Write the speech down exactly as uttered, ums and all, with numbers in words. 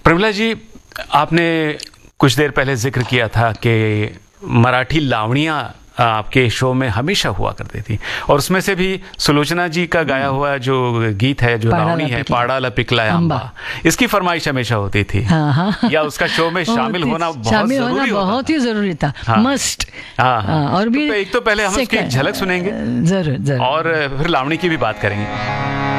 प्रमिला जी, आपने कुछ देर पहले जिक्र किया था कि मराठी लावणियाँ आपके शो में हमेशा हुआ करती थी, और उसमें से भी सुलोचना जी का गाया हुआ जो गीत है, जो लावणी है, पाड़ा पिकला आंबा, इसकी फरमाइश हमेशा होती थी। हाँ हाँ। या उसका शो में शामिल होना बहुत शामिल होना जरूरी बहुत ही जरूरी था। हाँ। मस्ट। हाँ हाँ। और भी तो एक तो पहले हम उसकी झलक सुनेंगे, जरूर जरूर, और फिर लावणी की भी बात करेंगे।